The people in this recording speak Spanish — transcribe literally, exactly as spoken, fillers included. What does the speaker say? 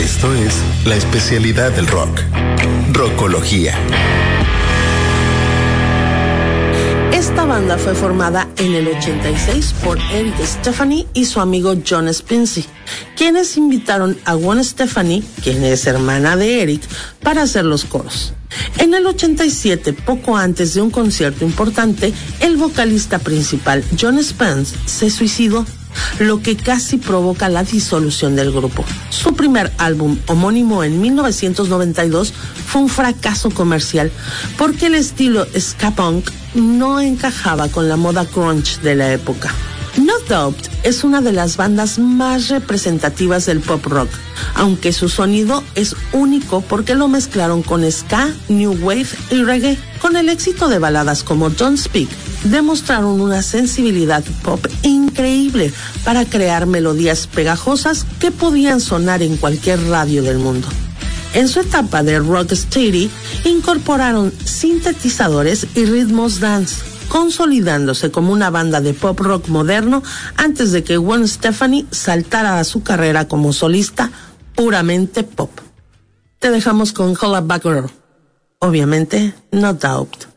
Esto es la especialidad del rock, Rockología. Esta banda fue formada en el ochenta y seis por Eric Stefani y su amigo John Spincy, quienes invitaron a Gwen Stefani, quien es hermana de Eric, para hacer los coros. En el ochenta y siete, poco antes de un concierto importante, el vocalista principal, John Spence, se suicidó, lo que casi provoca la disolución del grupo. Su primer álbum, homónimo en mil novecientos noventa y dos, fue un fracaso comercial porque el estilo ska punk no encajaba con la moda grunge de la época. No Doubt es una de las bandas más representativas del pop rock, aunque su sonido es único porque lo mezclaron con ska, new wave y reggae. Con el éxito de baladas como Don't Speak, demostraron una sensibilidad pop increíble para crear melodías pegajosas que podían sonar en cualquier radio del mundo. En su etapa de rocksteady, incorporaron sintetizadores y ritmos dance, consolidándose como una banda de pop rock moderno antes de que Gwen Stefani saltara a su carrera como solista puramente pop. Te dejamos con Hollaback Girl. Obviamente, No Doubt.